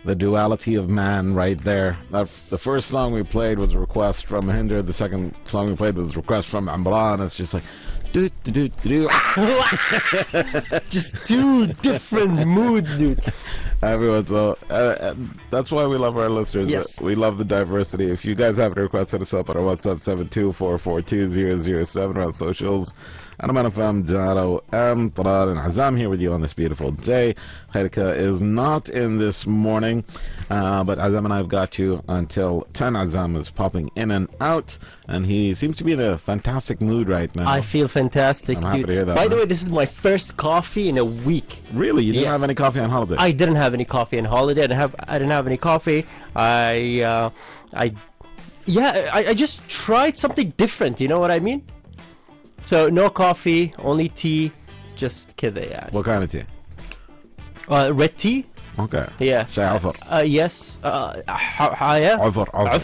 the duality of man right there. The first song we played was a request from Hinder. The second song we played was a request from Imran. It's just like, just two different moods, dude. everyone. So that's why we love our listeners. Yes. We love the diversity. If you guys have any requests, hit us up on our WhatsApp 724420007 on socials. And I'm on FM Jaro M Tarar and Azam here with you on this beautiful day. Khairka is not in this morning, but Azam and I have got you until 10. Azam is popping in and out, and he seems to be in a fantastic mood right now. I feel fantastic, I'm happy dude. to hear that, By the man. way, this is my first coffee in a week. Really? You didn't Yes. have any coffee on holiday? I didn't have any coffee on holiday. I didn't have any coffee. I just tried something different. You know what I mean? So no coffee, only tea. Just كذا يعني. What kind of tea? Red tea. Okay. Yeah. شاي عفر. Yes. Yeah. عفر.